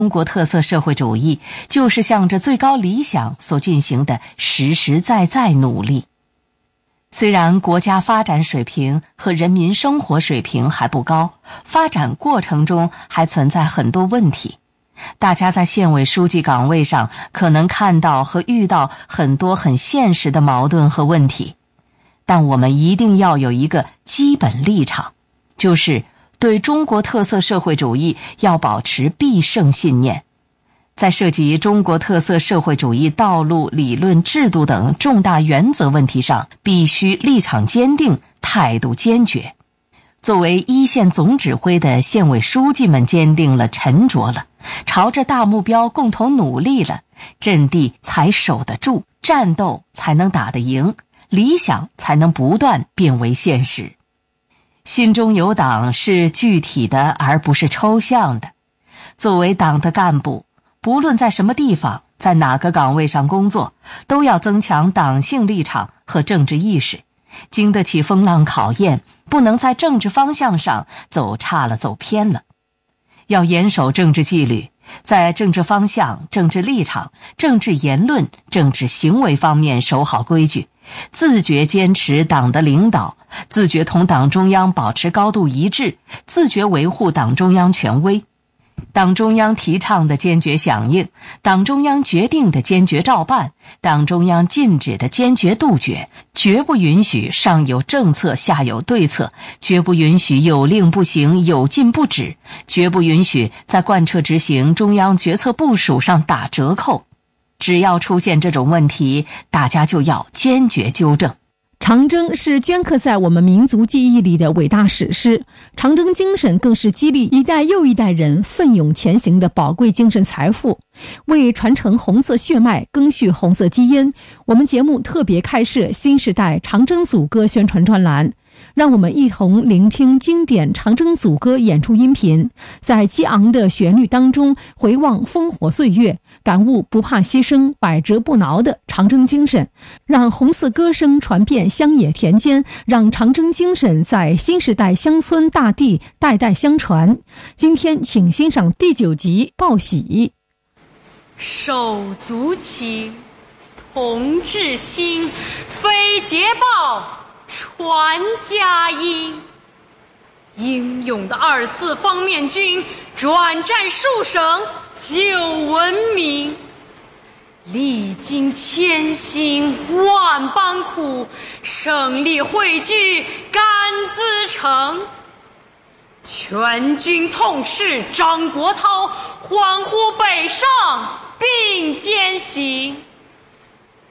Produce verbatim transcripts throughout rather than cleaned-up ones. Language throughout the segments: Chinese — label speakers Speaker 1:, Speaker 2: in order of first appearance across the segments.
Speaker 1: 中国特色社会主义就是向着最高理想所进行的实实在在努力。虽然国家发展水平和人民生活水平还不高，发展过程中还存在很多问题，大家在县委书记岗位上可能看到和遇到很多很现实的矛盾和问题，但我们一定要有一个基本立场，就是对中国特色社会主义要保持必胜信念。在涉及中国特色社会主义道路、理论、制度等重大原则问题上，必须立场坚定，态度坚决。作为一线总指挥的县委书记们坚定了、沉着了，朝着大目标共同努力了，阵地才守得住，战斗才能打得赢，理想才能不断变为现实。心中有党是具体的而不是抽象的。作为党的干部，不论在什么地方，在哪个岗位上工作，都要增强党性立场和政治意识，经得起风浪考验，不能在政治方向上走差了、走偏了。要严守政治纪律，在政治方向、政治立场、政治言论、政治行为方面守好规矩，自觉坚持党的领导，自觉同党中央保持高度一致，自觉维护党中央权威。党中央提倡的坚决响应，党中央决定的坚决照办，党中央禁止的坚决杜绝，绝不允许上有政策下有对策，绝不允许有令不行有禁不止，绝不允许在贯彻执行中央决策部署上打折扣。只要出现这种问题，大家就要坚决纠正。
Speaker 2: 长征是镌刻在我们民族记忆里的伟大史诗，长征精神更是激励一代又一代人奋勇前行的宝贵精神财富。为传承红色血脉，赓续红色基因，我们节目特别开设新时代长征组歌宣传专栏，让我们一同聆听经典长征组歌演出音频，在激昂的旋律当中回望烽火岁月，感悟不怕牺牲、百折不挠的长征精神，让红色歌声传遍乡野田间，让长征精神在新时代乡村大地代代相传。今天请欣赏第九集《报喜》。
Speaker 3: 手足情，同志心，非捷报传佳音。英勇的二四方面军转战数省救文明，历经千辛万般苦，胜利汇聚甘自成。全军痛斥张国焘，欢呼北上并肩行。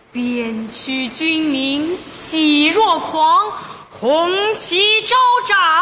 Speaker 3: 边区军民喜若狂，红旗招展